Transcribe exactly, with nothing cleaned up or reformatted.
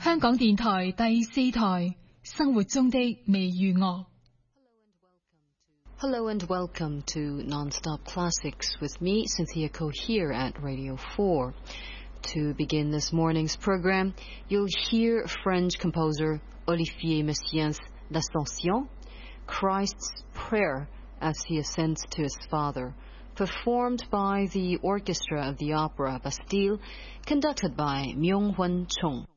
香港電台第四台生活中的微娛樂。 Hello and welcome to Non-Stop Classics with me, Cynthia Ko, here at Radio four. To begin this morning's program, you'll hear French composer Olivier Messiaen's L'Ascension, Christ's Prayer as he ascends to his Father, performed by the orchestra of the Opera Bastille, conducted by Myung-Hwan Chung.